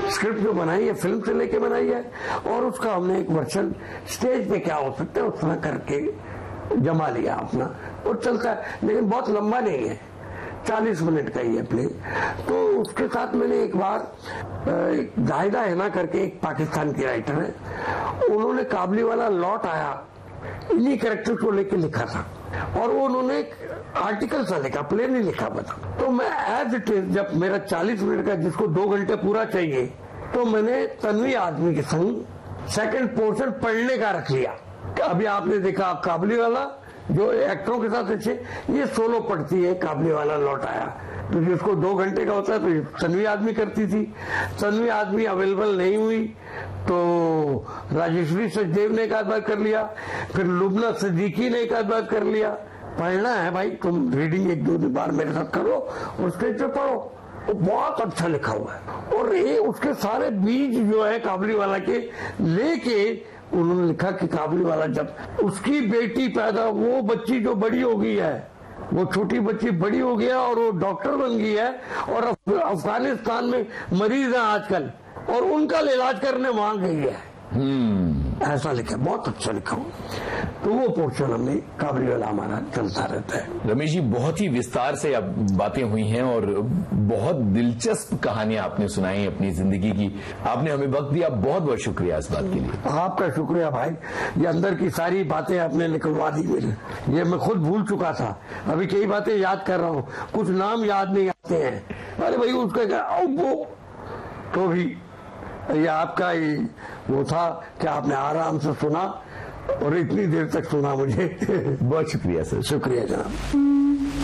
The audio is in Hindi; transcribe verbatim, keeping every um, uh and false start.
स्क्रिप्ट जो बनाई है फिल्म से लेके बनाई है, और उसका हमने एक वर्जन स्टेज पे क्या हो सकता है उस तरह करके जमा लिया अपना, और चलता है, लेकिन बहुत लंबा नहीं है, चालीस मिनट का ही है प्ले। तो उसके साथ मैंने एक बार जाहिदा हैना करके एक पाकिस्तान की राइटर है, उन्होंने काबली वाला लौट आया इन्हीं कैरेक्टर को लेके लिखा था, और वो उन्होंने एक आर्टिकल सा लिखा, प्ले नहीं लिखा बता। तो मैं एज इट इज, जब मेरा चालीस मिनट का जिसको दो घंटे पूरा चाहिए, तो मैंने तन्वी आदमी के संग सेकंड पोर्शन पढ़ने का रख लिया। अभी आपने देखा काबली वाला जो एक्टरों के साथ अच्छे, ये सोलो पढ़ती है काबली वाला लौट आया, तो जिसको दो घंटे का होता है तो तन्वी आदमी करती थी। तन्वी आदमी अवेलेबल नहीं हुई तो राजेश्वरी सचदेव ने एक आध बार कर लिया, फिर लुबना सिद्दीकी ने एक आध बार कर लिया। पढ़ना है भाई, तुम रीडिंग एक दो बार मेरे साथ करो और स्टेज पे पढ़ो, वो बहुत अच्छा लिखा हुआ है। और ये उसके सारे बीज जो है काबली वाला के लेके उन्होंने लिखा कि काबली वाला जब उसकी बेटी पैदा, वो बच्ची जो बड़ी हो गई है, वो छोटी बच्ची बड़ी हो गया और वो डॉक्टर बन गई है, और अफगानिस्तान में मरीज है आजकल, और उनका इलाज करने वहां गई है। ऐसा लिखा, बहुत अच्छा लिखा हूँ। तो वो पोर्शन हमने काबली वाला हमारा चलता रहता है। रमेश जी, बहुत ही विस्तार से अब बातें हुई हैं और बहुत दिलचस्प कहानियां आपने सुनाई अपनी जिंदगी की। आपने हमें वक्त दिया, बहुत बहुत शुक्रिया इस बात के लिए। आपका शुक्रिया भाई, ये अंदर की सारी बातें आपने निकलवा दी मेरी, ये मैं खुद भूल चुका था, अभी कई बातें याद कर रहा हूँ, कुछ नाम याद नहीं आते हैं। अरे भाई उसका वो तो भी ये आपका ही वो था कि आपने आराम से सुना और इतनी देर तक सुना मुझे। बहुत शुक्रिया सर। शुक्रिया जनाब।